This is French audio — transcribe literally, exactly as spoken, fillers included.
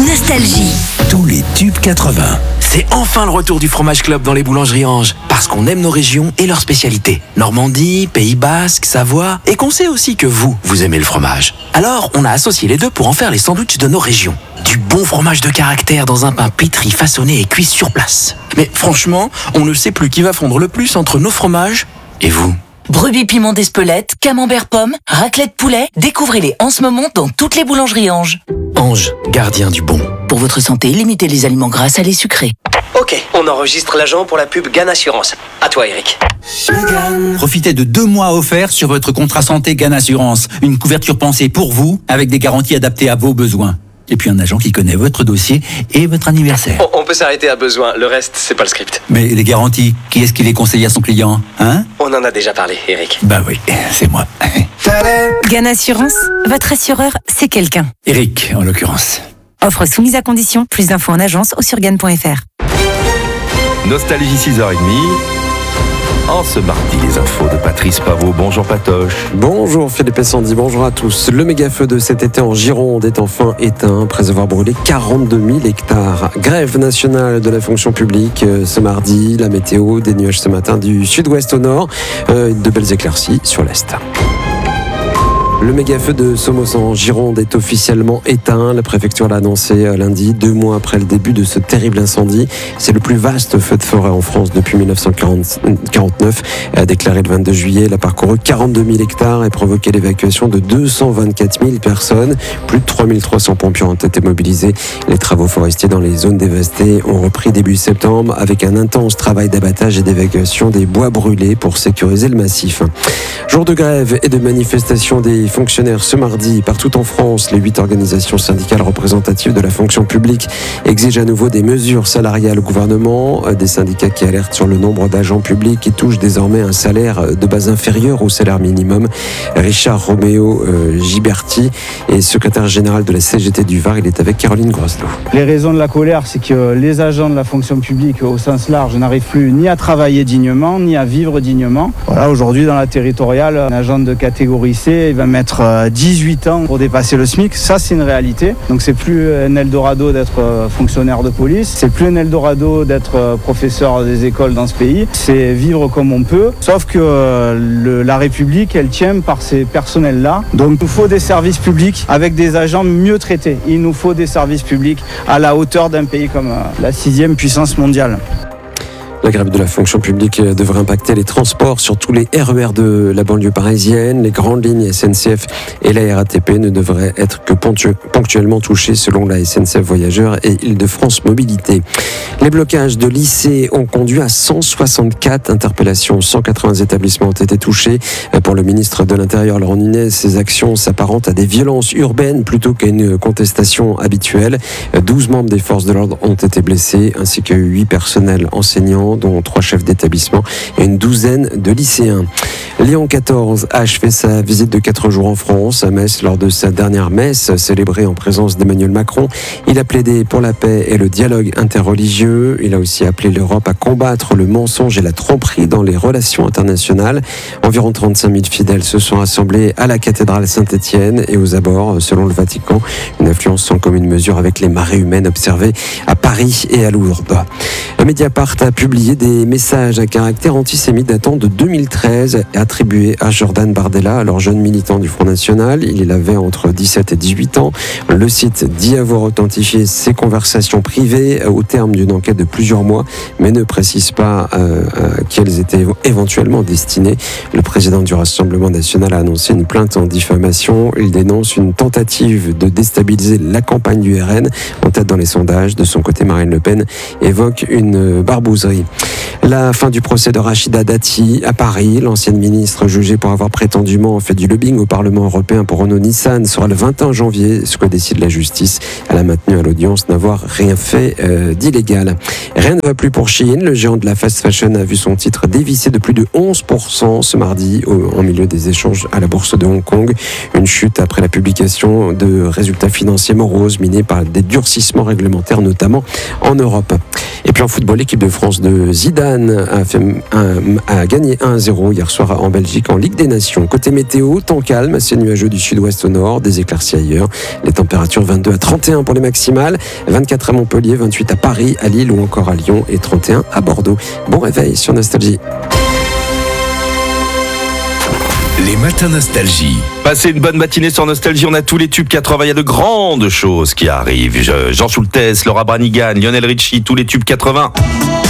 Nostalgie. Tous les tubes quatre-vingts. C'est enfin le retour du fromage club dans les boulangeries Ange. Parce qu'on aime nos régions et leurs spécialités. Normandie, Pays Basque, Savoie. Et qu'on sait aussi que vous, vous aimez le fromage. Alors, on a associé les deux pour en faire les sandwichs de nos régions. Du bon fromage de caractère dans un pain pétri, façonné et cuit sur place. Mais franchement, on ne sait plus qui va fondre le plus entre nos fromages et vous. Brebis piment d'Espelette, camembert pomme, raclette poulet. Découvrez-les en ce moment dans toutes les boulangeries Ange. Ange, gardien du bon. Pour votre santé, limitez les aliments gras, salés, sucrés. Ok, on enregistre l'agent pour la pub Gan Assurance. À toi, Eric. Profitez de deux mois offerts sur votre contrat santé Gan Assurance. Une couverture pensée pour vous, avec des garanties adaptées à vos besoins. Et puis un agent qui connaît votre dossier et votre anniversaire. On, on peut s'arrêter à besoin, le reste, c'est pas le script. Mais les garanties, qui est-ce qui les conseille à son client, hein? On en a déjà parlé, Eric. Bah oui, c'est moi. Gan Assurance, votre assureur, c'est quelqu'un. Eric, en l'occurrence. Offre soumise à condition. Plus d'infos en agence ou sur gan point f r. Nostalgie six heures trente. En ce mardi, les infos de Patrice Pavot. Bonjour Patoche. Bonjour Philippe et Sandy, bonjour à tous. Le méga-feu de cet été en Gironde est enfin éteint après avoir brûlé quarante-deux mille hectares. Grève nationale de la fonction publique ce mardi. La météo, des nuages ce matin du sud-ouest au nord. Euh, de belles éclaircies sur l'est. Le méga-feu de Somos en Gironde est officiellement éteint. La préfecture l'a annoncé lundi, deux mois après le début de ce terrible incendie. C'est le plus vaste feu de forêt en France depuis dix-neuf cent quarante-neuf. A déclaré le vingt-deux juillet, il a parcouru quarante-deux mille hectares et provoqué l'évacuation de deux cent vingt-quatre mille personnes. Plus de trois mille trois cents pompiers ont été mobilisés. Les travaux forestiers dans les zones dévastées ont repris début septembre avec un intense travail d'abattage et d'évacuation des bois brûlés pour sécuriser le massif. Jour de grève et de manifestation des fonctionnaires ce mardi partout en France. Les huit organisations syndicales représentatives de la fonction publique exigent à nouveau des mesures salariales au gouvernement. Des syndicats qui alertent sur le nombre d'agents publics qui touchent désormais un salaire de base inférieur au salaire minimum. Richard Roméo euh, Giberti est secrétaire général de la C G T du Var. Il est avec Caroline Grosselot. Les raisons de la colère, c'est que les agents de la fonction publique au sens large n'arrivent plus ni à travailler dignement, ni à vivre dignement. Voilà, aujourd'hui dans la territoriale, un agent de catégorie C, il va mettre dix-huit ans pour dépasser le SMIC. Ça, c'est une réalité. Donc, c'est plus un Eldorado d'être fonctionnaire de police. C'est plus un Eldorado d'être professeur des écoles dans ce pays. C'est vivre comme on peut. Sauf que le, la République, elle tient par ces personnels-là. Donc, il nous faut des services publics avec des agents mieux traités. Il nous faut des services publics à la hauteur d'un pays comme la sixième puissance mondiale. La grève de la fonction publique devrait impacter les transports sur tous les R E R de la banlieue parisienne. Les grandes lignes S N C F et la R A T P ne devraient être que ponctuellement touchées selon la S N C F Voyageurs et Île-de-France Mobilité. Les blocages de lycées ont conduit à cent soixante-quatre interpellations. cent quatre-vingts établissements ont été touchés. Pour le ministre de l'Intérieur, Laurent Nunez, ces actions s'apparentent à des violences urbaines plutôt qu'à une contestation habituelle. douze membres des forces de l'ordre ont été blessés, ainsi que huit personnels enseignants, dont trois chefs d'établissement et une douzaine de lycéens. Léon quatorze a achevé sa visite de quatre jours en France, à Metz, lors de sa dernière messe célébrée en présence d'Emmanuel Macron. Il a plaidé pour la paix et le dialogue interreligieux. Il a aussi appelé l'Europe à combattre le mensonge et la tromperie dans les relations internationales. Environ trente-cinq mille fidèles se sont rassemblés à la cathédrale Saint-Étienne et aux abords, selon le Vatican. Une affluence sans commune mesure avec les marées humaines observées à Paris et à Lourdes. Mediapart a publié des messages à caractère antisémite datant de deux mille treize attribués à Jordan Bardella, alors jeune militant du Front National. Il avait entre dix-sept et dix-huit ans. Le site dit avoir authentifié ses conversations privées au terme d'une enquête de plusieurs mois, mais ne précise pas euh, à qui elles étaient éventuellement destinées. Le président du Rassemblement national a annoncé une plainte en diffamation. Il dénonce une tentative de déstabiliser la campagne du R N, en tête dans les sondages. De son côté, Marine Le Pen évoque une barbouzerie. La fin du procès de Rachida Dati à Paris. L'ancienne ministre jugée pour avoir prétendument fait du lobbying au Parlement européen pour Renault-Nissan sera le vingt et un janvier, ce que décide la justice. Elle a maintenu à l'audience n'avoir rien fait euh, d'illégal. Rien ne va plus pour Shein. Le géant de la fast fashion a vu son titre dévissé de plus de onze pour cent ce mardi au, en milieu des échanges à la bourse de Hong Kong. Une chute après la publication de résultats financiers moroses minés par des durcissements réglementaires, notamment en Europe. Et puis en football, l'équipe de France de de Zidane a, fait un, a gagné un à zéro hier soir en Belgique en Ligue des Nations. Côté météo, temps calme, assez nuageux du sud-ouest au nord, des éclaircies ailleurs. Les températures vingt-deux à trente et un pour les maximales, vingt-quatre à Montpellier, vingt-huit à Paris, à Lille ou encore à Lyon et trente et un à Bordeaux. Bon réveil sur Nostalgie. Les matins Nostalgie. Passez une bonne matinée sur Nostalgie, on a tous les tubes quatre-vingts, il y a de grandes choses qui arrivent. Jean Schultes, Laura Branigan, Lionel Richie, tous les tubes quatre-vingts.